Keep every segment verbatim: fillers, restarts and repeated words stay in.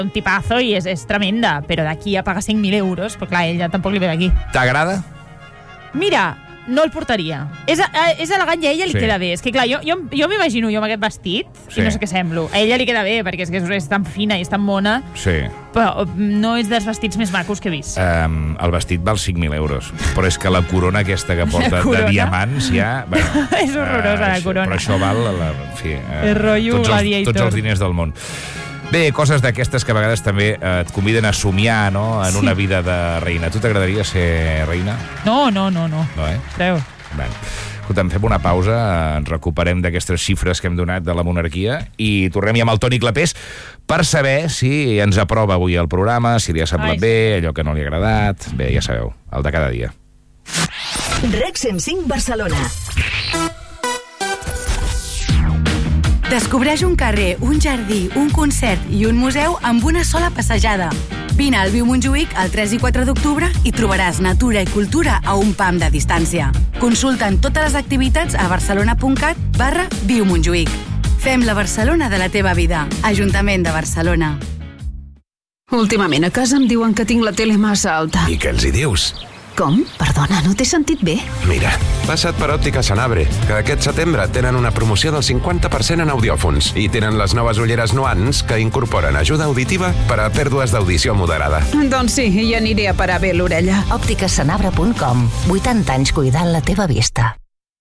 un tipazo i és, és tremenda, però d'aquí a pagar cinc mil euros, però clar, ella tampoc li ve d'aquí. T'agrada? Mira, no el portaria. És, és elegant i a ella li Sí. queda bé. És que clar, jo, jo, jo m'imagino jo amb aquest vestit Sí. i no sé què semblo. A ella li queda bé perquè és que és, és tan fina i és tan mona, Sí. però no és dels vestits més macos que he vist. Um, el vestit val cinc mil euros, però és que la corona aquesta que porta corona? de diamants ja... Bueno, És horrorosa, la això- corona. Però això val, la, en fi, uh, És rotllo tots, els, Gladiator. tots els diners del món. Bé, coses d'aquestes que a vegades també eh, et conviden a somiar, no?, en Sí. una vida de reina. Tu t'agradaria ser reina? No, no, no, no. No, eh? Creu. Bé. Escolta'm, fem una pausa, ens recuperem d'aquestes xifres que hem donat de la monarquia i tornem ja amb el Toni Clapés per saber si ens aprova avui el programa, si li ha semblat Ai, bé, allò que no li ha agradat. Bé, ja sabeu, el de cada dia. REC cent cinc Barcelona. Descobreix un carrer, un jardí, un concert i un museu amb una sola passejada. Vine al Viu Montjuïc el tres i quatre d'octubre i trobaràs natura i cultura a un pam de distància. Consulta'n totes les activitats a barcelona.cat barra Viu Montjuïc. Fem la Barcelona de la teva vida. Ajuntament de Barcelona. Últimament a casa em diuen que tinc la tele massa alta. I què els hi dius? Com? Perdona, no t'he sentit bé? Mira, passa't per Òptica Sanabre, que aquest setembre tenen una promoció del cinquanta per cent en audiòfons i tenen les noves ulleres Nuance que incorporen ajuda auditiva per a pèrdues d'audició moderada. Doncs sí, hi aniré a parar bé l'orella. òptica sanabre punt com. vuitanta anys cuidant la teva vista.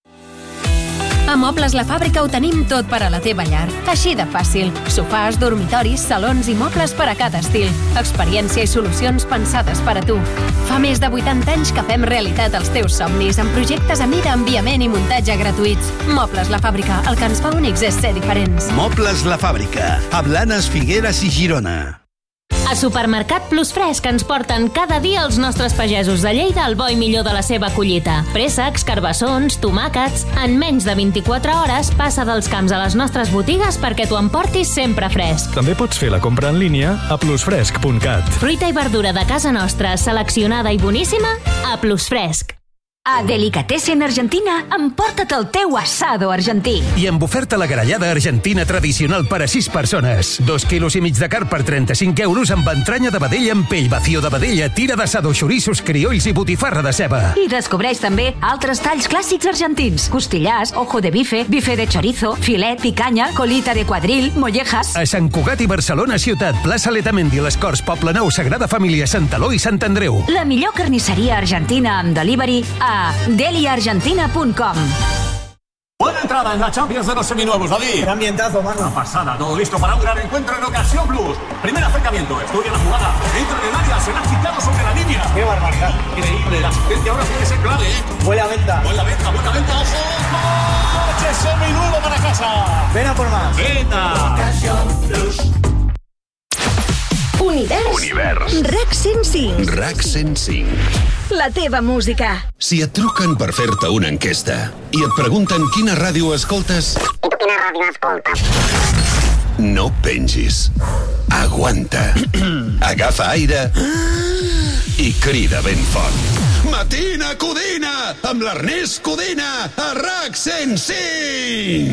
A Mobles La Fàbrica ho tenim tot per a la teva llar. Així de fàcil. Sofàs, dormitoris, salons i mobles per a cada estil. Experiència i solucions pensades per a tu. Fa més de vuitanta anys que fem realitat els teus somnis amb projectes a mida, enviament i muntatge gratuïts. Mobles La Fàbrica, el que ens fa únics és ser diferents. Mobles La Fàbrica, a Blanes, Figueres i Girona. A Supermercat Plus Fresc ens porten cada dia els nostres pagesos de Lleida el bo i millor de la seva collita. Préssecs, carbassons, tomàquets... En menys de vint-i-quatre hores passa dels camps a les nostres botigues perquè t'ho emportis sempre fresc. També pots fer la compra en línia a plusfresc punt cat. Fruita i verdura de casa nostra, seleccionada i boníssima, a Plus Fresc. A Delicatessen Argentina, emporta't el teu assado argentí. I amb oferta la grallada argentina tradicional per a sis persones. Dos quilos i mig de carn per trenta-cinc euros amb entranya de vedella amb pell, vacío de vedella, tira d'assado, xorissos criolls i botifarra de ceba. I descobreix també altres talls clàssics argentins. Costillars, ojo de bife, bife de chorizo, filet, picanya, colita de cuadril, mollejas. A Sant Cugat i Barcelona ciutat, plaça Letamendi, Les Corts, Poble Nou, Sagrada Família, Sant Eloi i Sant Andreu. La millor carnisseria argentina amb delivery a deli argentina punt com. Buena entrada en la Champions de los seminuevos, David. Qué ambientazo, mano. Una pasada, todo listo para un gran encuentro en Ocasión Plus. Primer acercamiento, estudia la jugada, entra en el área, se la ha quitado sobre la línea. Qué barbaridad. Increíble, la asistencia ahora sí que es clave, ¿eh? Buena venta. Buena venta, buena venta, ojo. Coche seminuevo para casa. Ven a por más. Venta. Ocasión Plus. Univers. Univers. REC cent cinc. RAC cent cinc. La teva música. Si et truquen per fer-te una enquesta i et pregunten quina ràdio escoltes... I tu quina ràdio escoltes? No pengis. Aguanta. Agafa aire i crida ben fort. Matina Codina, amb l'Ernest Codina, a RAC cent cinc.